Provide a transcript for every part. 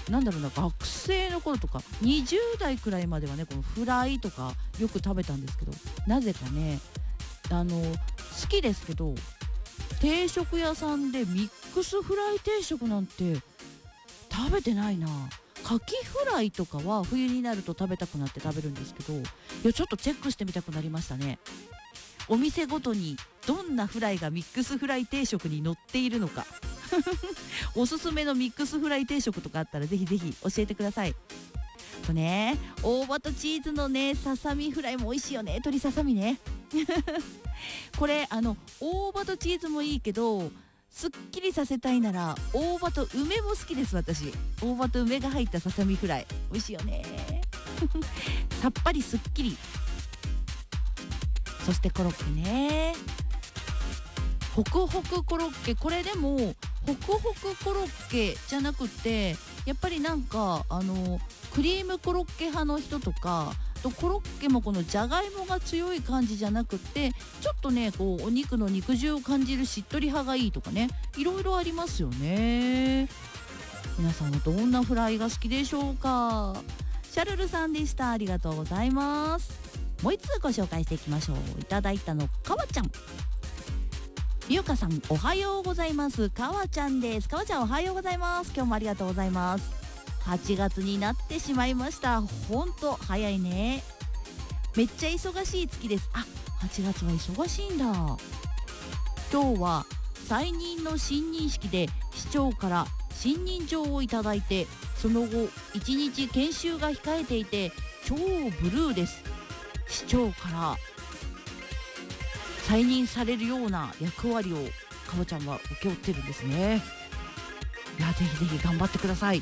なんだろうな、学生の頃とか20代くらいまではね、このフライとかよく食べたんですけど、なぜかね好きですけど、定食屋さんでミックスフライ定食なんて食べてないな。カキフライとかは冬になると食べたくなって食べるんですけど、いやちょっとチェックしてみたくなりましたね。お店ごとにどんなフライがミックスフライ定食に載っているのかおすすめのミックスフライ定食とかあったらぜひぜひ教えてください。とね、大葉とチーズのねささみフライも美味しいよね。鶏ささみねこれ大葉とチーズもいいけど、すっきりさせたいなら大葉と梅も好きです。私大葉と梅が入ったささみフライ美味しいよねさっぱりすっきり。そしてコロッケね、ホクホクコロッケ。これでもホクホクコロッケじゃなくて、やっぱりなんかクリームコロッケ派の人とかと、コロッケもこのじゃがいもが強い感じじゃなくて、ちょっとねこうお肉の肉汁を感じるしっとり派がいいとかね、いろいろありますよね。皆さんはどんなフライが好きでしょうか。シャルルさんでした。ありがとうございます。もう一通ご紹介していきましょう。いただいたのかわちゃん。ゆうかさんおはようございます。かわちゃんです。かわちゃんおはようございます。今日もありがとうございます。8月になってしまいました。ほんと早いね。めっちゃ忙しい月です。あ、8月は忙しいんだ。今日は再任の新任式で市長から信任状をいただいて、その後1日研修が控えていて超ブルーです。市長から再任されるような役割をかわちゃんは請け負ってるんですね。いやぜひぜひ頑張ってください。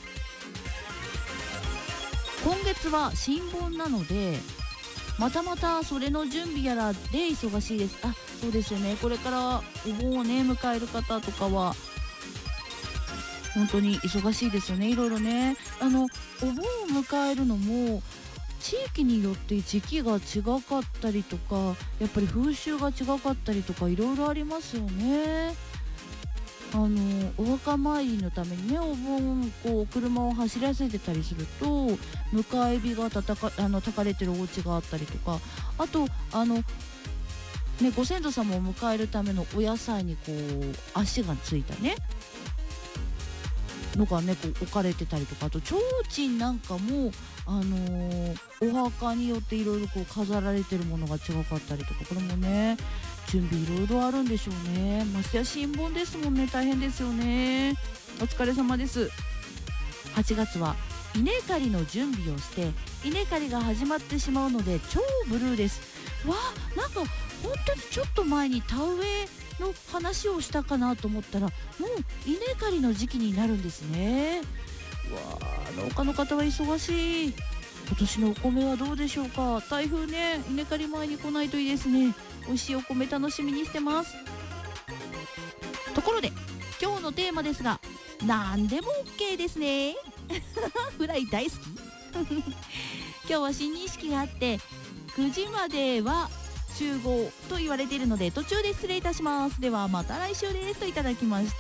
今月は新盆なのでまたそれの準備やらで忙しいです。あ、そうですよね。これからお盆をね迎える方とかは本当に忙しいですよね。いろいろねお盆を迎えるのも地域によって時期が違かったりとか、やっぱり風習が違かったりとかいろいろありますよね。お墓参りのためにねお盆こう車を走らせてたりすると、迎え火が焚かれてるお家があったりとか、あとご先祖様を迎えるためのお野菜にこう足がついたねのがねこう置かれてたりとか、あと提灯なんかもお墓によっていろいろこう飾られてるものが違かったりとか、これもね準備いろいろあるんでしょうね。ましてや新盆ですもんね。大変ですよね。お疲れ様です。8月は稲刈りの準備をして稲刈りが始まってしまうので超ブルーです。わあ、なんか本当にちょっと前に田植えの話をしたかなと思ったら、もう稲刈りの時期になるんですね。わあ、農家の方は忙しい。今年のお米はどうでしょうか。台風ね、稲刈り前に来ないといいですね。美味しいお米楽しみにしてます。ところで今日のテーマですが、何でも OK ですねフライ大好き今日は新任式があって9時までは集合と言われているので途中で失礼いたします。ではまた来週ですといただきました。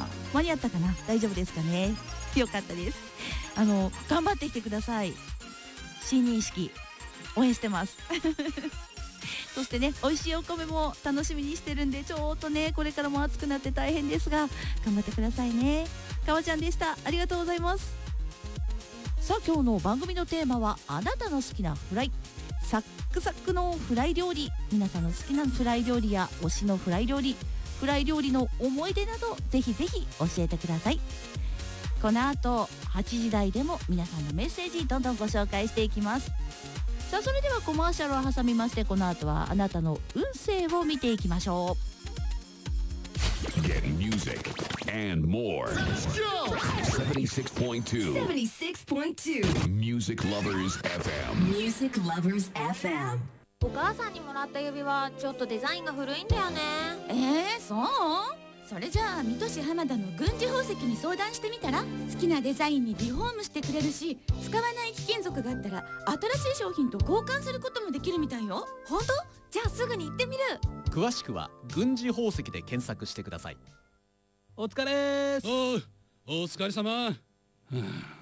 間に合ったかな。大丈夫ですかね。よかったです。頑張ってきてください。新任式応援してますそしてね美味しいお米も楽しみにしてるんで、ちょっとねこれからも暑くなって大変ですが頑張ってくださいね。かわちゃんでした。ありがとうございます。さあ今日の番組のテーマはあなたの好きなフライ、サックサクのフライ料理。皆さんの好きなフライ料理や推しのフライ料理、フライ料理の思い出などぜひぜひ教えてください。この後8時台でも皆さんのメッセージどんどんご紹介していきます。さあそれではコマーシャルを挟みまして、この後はあなたの運勢を見ていきましょう。 Get music and more. Let's go! 76.2 Music Lovers FM. Music Lovers FM。 お母さんにもらった指輪ちょっとデザインが古いんだよね。 そう？それじゃあ水戸市浜田の軍事宝石に相談してみたら。好きなデザインにリフォームしてくれるし、使わない貴金属があったら新しい商品と交換することもできるみたいよ。 本当？じゃあすぐに行ってみる。 詳しくは軍事宝石で検索してください。 お疲れーす。 お疲れ様。